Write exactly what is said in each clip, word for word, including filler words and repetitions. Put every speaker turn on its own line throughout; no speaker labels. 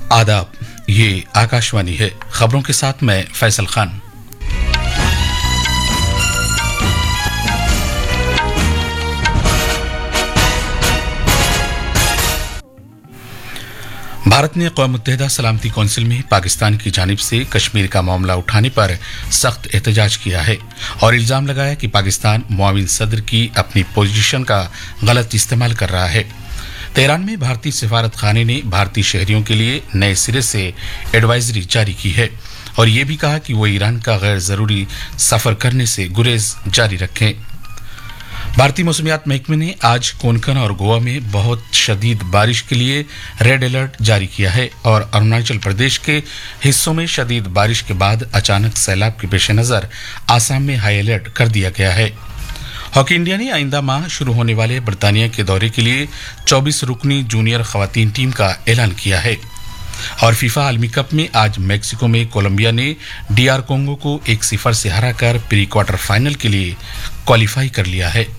आदाब, ये आकाशवाणी है। खबरों के साथ मैं फैसल खान। भारत ने क़ौम मुत्तहिदा सलामती कौंसिल में पाकिस्तान की जानिब से कश्मीर का मामला उठाने पर सख्त एहतजाज किया है और इल्जाम लगाया कि पाकिस्तान मुआविन सदर की अपनी पोजीशन का गलत इस्तेमाल कर रहा है। तेहरान में भारतीय सिफारत खाने ने भारतीय शहरियों के लिए नए सिरे से एडवाइजरी जारी की है और ये भी कहा कि वो ईरान का गैर जरूरी सफर करने से गुरेज जारी रखें। भारतीय मौसमियात महकमे ने आज कोंकण और गोवा में बहुत शदीद बारिश के लिए रेड अलर्ट जारी किया है और अरुणाचल प्रदेश के हिस्सों में शदीद बारिश के बाद अचानक सैलाब के पेश नज़र आसाम में हाई अलर्ट कर दिया गया है। हॉकी इंडिया ने आइंदा माह शुरू होने वाले बर्तानिया के दौरे के लिए चौबीस रुकनी जूनियर खवातीन टीम का ऐलान किया है और फीफा आलमी कप में आज मैक्सिको में कोलंबिया ने डीआर कोंगो को एक सिफर से हराकर प्री क्वार्टर फाइनल के लिए क्वालिफाई कर लिया है।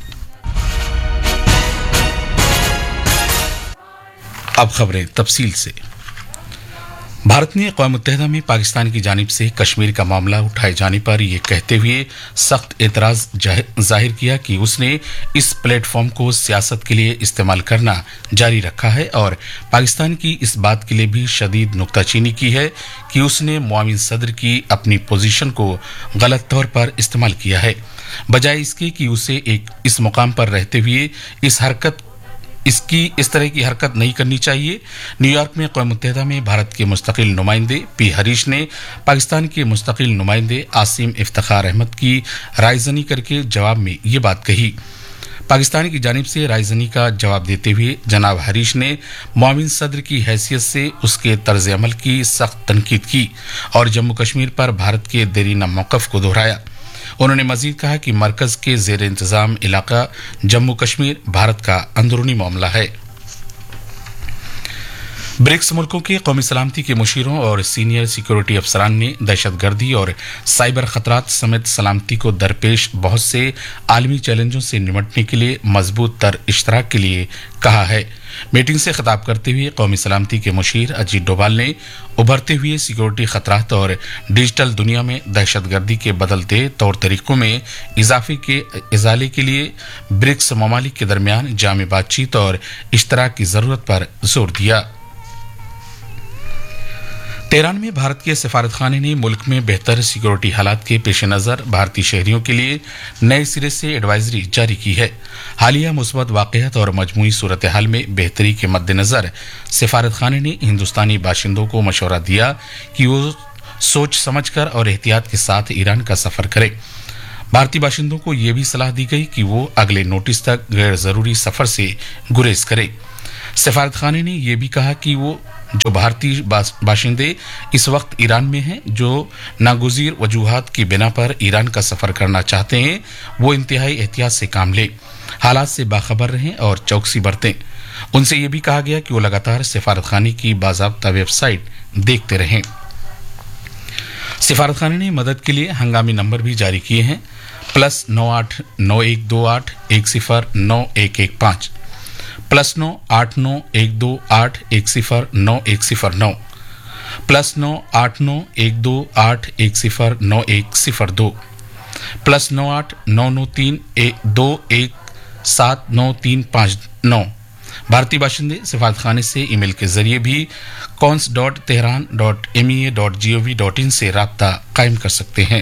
अब खबरें तफसील से। भारत ने क़ौम मुत्तहिदा में पाकिस्तान की जानिब से कश्मीर का मामला उठाए जाने पर यह कहते हुए सख्त एतराज जाहिर किया कि उसने इस प्लेटफॉर्म को सियासत के लिए इस्तेमाल करना जारी रखा है और पाकिस्तान की इस बात के लिए भी शदीद नुक्ताचीनी की है कि उसने मुआविन सदर की अपनी पोजीशन को गलत तौर पर इस्तेमाल किया है, बजाय इसके कि उसे एक इस मुकाम पर रहते हुए इस हरकत इसकी इस तरह की हरकत नहीं करनी चाहिए। न्यूयॉर्क में क़ौम मुत्तहिदा में भारत के मुस्तकिल नुमाइंदे पी हरीश ने पाकिस्तान के मुस्तकिल नुमाइंदे आसिम इफ्तिखार अहमद की रायजनी करके जवाब में ये बात कही। पाकिस्तान की जानिब से रायजनी का जवाब देते हुए जनाब हरीश ने मुआविन सदर की हैसियत से उसके तर्ज अमल की सख्त तनकीद की और जम्मू कश्मीर पर भारत के देरीना मौक़िफ़ को दोहराया। उन्होंने मजीद कहा कि मरकज के जेर इंतजाम इलाका जम्मू कश्मीर भारत का अंदरूनी मामला है। ब्रिक्स मुल्कों के कौमी सलामती के मुशीरों और सीनियर सिक्योरिटी अफसरान ने दहशतगर्दी और साइबर खतरात समेत सलामती को दरपेश बहुत से आलमी चैलेंजों से निपटने के लिए मजबूत तर इश्तराक के लिए कहा है। मीटिंग से खिताब करते हुए कौमी सलामती के मुशीर अजीत डोभाल ने उभरते हुए सिक्योरिटी खतरात और डिजिटल दुनिया में दहशतगर्दी के बदलते तौर तरीकों में इजाफे के इजाले के लिए ब्रिक्स ममालिक के दरमियान जामे बातचीत और इश्तराक की जरूरत पर जोर दिया। तेहरान में भारत के सफारत खाने ने मुल्क में बेहतर सिक्योरिटी हालात के पेश नज़र भारतीय शहरियों के लिए नए सिरे से एडवाइजरी जारी की है। हालिया मुस्बत वाक़यात और मजमूई सूरत हाल में बेहतरी के मद्देनज़र सफारत खाने ने हिंदुस्तानी बाशिंदों को मशवरा दिया कि वो सोच समझ कर और एहतियात के साथ ईरान का सफ़र करें। भारतीय बाशिंदों को यह भी सलाह दी गई कि वो अगले नोटिस तक गैर ज़रूरी सफ़र से गुरेज करें। सफारत खाने ने यह भी कहा कि वो जो भारतीय बाशिंदे इस वक्त ईरान में हैं, जो नागुज़ीर वजूहात की बिना पर ईरान का सफ़र करना चाहते हैं, वो इंतहाई एहतियात से काम लें, हालात से बाखबर रहें और चौकसी बरतें। उनसे ये भी कहा गया कि वो लगातार सफारत खाने की बाज़ाब्ता वेबसाइट देखते रहें। सफारत खाने ने मदद के लिए हंगामी नंबर भी जारी किए हैं, प्लस नौ आठ नौ एक दो आठ एक सिफर नौ एक एक पाँच, प्लस नौ आठ नौ एक दो आठ एक सिफर नौ एक सिफर नौ, प्लस नौ आठ नौ एक दो आठ एक सिफर नौ एक सिफर दो, प्लस नौ आठ नौ नौ तीन एक दो एक सात नौ तीन पाँच नौ। भारतीय बाशिंदे सफारत खाने से ईमेल के जरिए भी cons dot Tehran dot M E A dot G O V dot in से राब्ता कायम कर सकते हैं।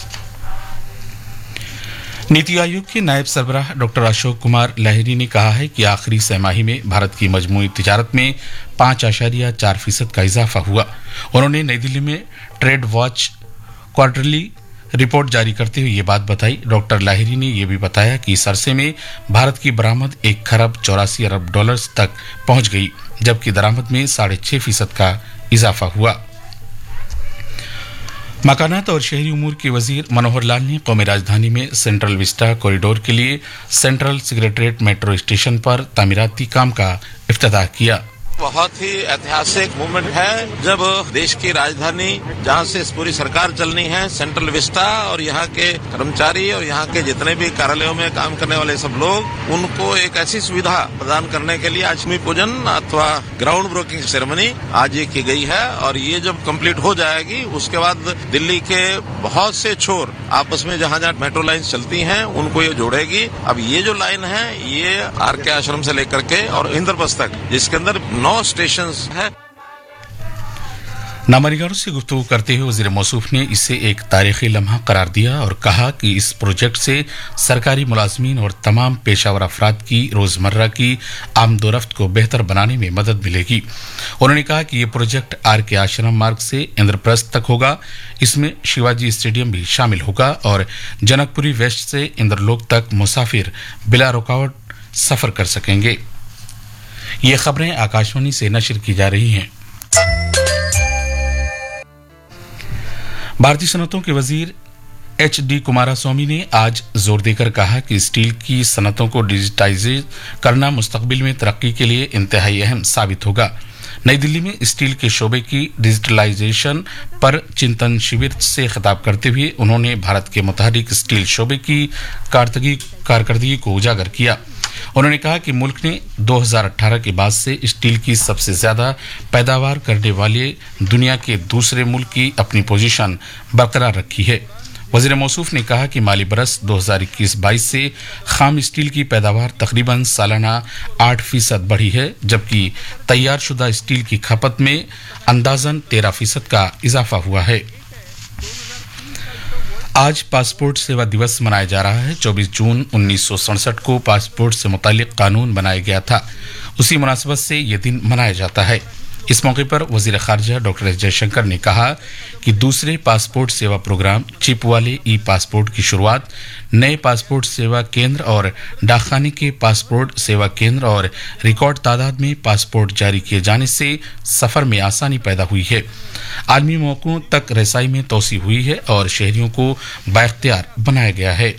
नीति आयोग के नायब सरबराह डॉक्टर अशोक कुमार लाहिरी ने कहा है कि आखिरी सहमाही में भारत की मजमूई तिजारत में पाँच आशारिया चार फीसद का इजाफा हुआ। उन्होंने नई दिल्ली में ट्रेड वॉच क्वार्टरली रिपोर्ट जारी करते हुए ये बात बताई। डॉक्टर लाहिरी ने यह भी बताया कि इस अरसे में भारत की बरामद एक खरब चौरासी अरब डॉलर तक पहुंच गई, जबकि दरामद में साढ़े छह फीसद का इजाफा हुआ। मकानात और शहरी उमूर के वजीर मनोहर लाल ने कौमी राजधानी में सेंट्रल विस्टा कॉरिडोर के लिए सेंट्रल सेक्रेटरीट मेट्रो स्टेशन पर तामीराती काम का इफ्तिताह किया।
बहुत ही ऐतिहासिक मूवमेंट है जब देश की राजधानी जहां से पूरी सरकार चलनी है, सेंट्रल विस्टा, और यहाँ के कर्मचारी और यहाँ के जितने भी कार्यालयों में काम करने वाले सब लोग, उनको एक ऐसी सुविधा प्रदान करने के लिए आज भूमि पूजन अथवा ग्राउंड ब्रेकिंग सेरेमनी आज ये की गई है। और ये जब कंप्लीट हो जाएगी उसके बाद दिल्ली के बहुत से छोर आपस में जहाँ जहाँ मेट्रो लाइन चलती हैं उनको ये जोड़ेगी। अब ये जो लाइन है ये आर के आश्रम से लेकर के और इंद्रप्रस्थ तक, जिसके अंदर नौ स्टेशन है।
नामरिगारों से गुफ्तगू करते हुए वज़ीर मौसूफ ने इसे एक तारीखी लम्हा करार दिया और कहा कि इस प्रोजेक्ट से सरकारी मुलाजमीन और तमाम पेशावर अफराद की रोजमर्रा की आमदोरफ्त को बेहतर बनाने में मदद मिलेगी। उन्होंने कहा कि ये प्रोजेक्ट आर के आश्रम मार्ग से इंद्रप्रस्थ तक होगा। इसमें शिवाजी स्टेडियम भी शामिल होगा और जनकपुरी वेस्ट से इंद्रलोक तक मुसाफिर बिला रुकावट सफर कर सकेंगे। ये खबरें आकाशवाणी से नशर की जा रही हैं। भारतीय सनतों के वजीर एच डी कुमारास्वामी ने आज जोर देकर कहा कि स्टील की सनतों को डिजिटाइज करना मुस्तकबिल में तरक्की के लिए इंतहाई अहम साबित होगा। नई दिल्ली में स्टील के शोबे की डिजिटलाइजेशन पर चिंतन शिविर से खिताब करते हुए उन्होंने भारत के मुतहरिक स्टील शोबे की कारकर्दगी को उजागर किया। उन्होंने कहा कि मुल्क ने दो हज़ार अठारह के बाद से स्टील की सबसे ज्यादा पैदावार करने वाले दुनिया के दूसरे मुल्क की अपनी पोजीशन बरकरार रखी है। वज़ीर मौसूफ ने कहा कि माली बरस दो हज़ार इक्कीस बाईस से खाम स्टील की पैदावार तकरीबन सालाना आठ फीसद बढ़ी है, जबकि तैयार शुदा स्टील की खपत में अंदाजन तेरह फीसद का इजाफा हुआ है। आज पासपोर्ट सेवा दिवस मनाया जा रहा है। चौबीस जून उन्नीस सौ सड़सठ को पासपोर्ट से मुतालिक कानून बनाया गया था। उसी मुनासिबत से ये दिन मनाया जाता है। इस मौके पर वजीर खारजा डॉक्टर एस जयशंकर ने कहा कि दूसरे पासपोर्ट सेवा प्रोग्राम चिप वाले ई पासपोर्ट की शुरुआत नए पासपोर्ट सेवा केंद्र और डाकखाने के पासपोर्ट सेवा केंद्र और रिकॉर्ड तादाद में पासपोर्ट जारी किए जाने से सफर में आसानी पैदा हुई है। आलमी मौकों तक रसाई में तोसी हुई है और शहरियों को बाइख्तियार बनाया गया है।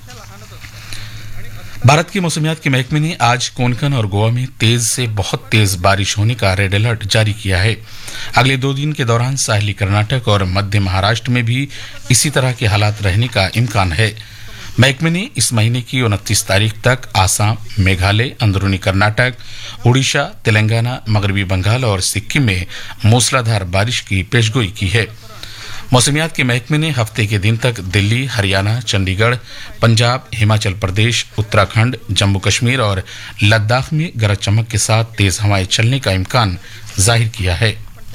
भारत के मौसमियात के महकमे ने आज कोंकण और गोवा में तेज से बहुत तेज बारिश होने का रेड अलर्ट जारी किया है। अगले दो दिन के दौरान साहली कर्नाटक और मध्य महाराष्ट्र में भी इसी तरह के हालात रहने का इम्कान है। महकमे ने इस महीने की उनतीस तारीख तक आसाम, मेघालय, अंदरूनी कर्नाटक, उड़ीसा, तेलंगाना, मगरबी बंगाल और सिक्किम में मूसलाधार बारिश की पेशगोई की है। मौसमियात के महकमे ने हफ्ते के दिन तक दिल्ली, हरियाणा, चंडीगढ़, पंजाब, हिमाचल प्रदेश, उत्तराखंड, जम्मू कश्मीर और लद्दाख में गरज चमक के साथ तेज हवाएं चलने का इम्कान जाहिर किया है।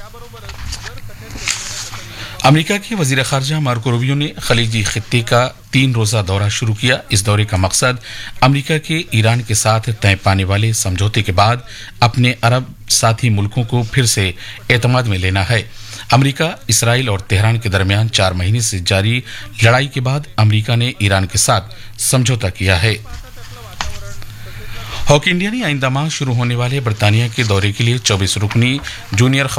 अमेरिका के वजीर खारजा मार्को रूबियो ने खलीजी खित्ते का तीन रोजा दौरा शुरू किया। इस दौरे का मकसद अमेरिका के ईरान के साथ तय पाने वाले समझौते के बाद अपने अरब साथी मुल्कों को फिर से एतमाद में लेना है। अमेरिका, इसराइल और तेहरान के दरमियान चार महीने से जारी लड़ाई के बाद अमेरिका ने ईरान के साथ समझौता किया है। हॉकी इंडिया ने आइंदा माह शुरू होने वाले बर्तानिया के दौरे के लिए चौबीस रुकनी जूनियर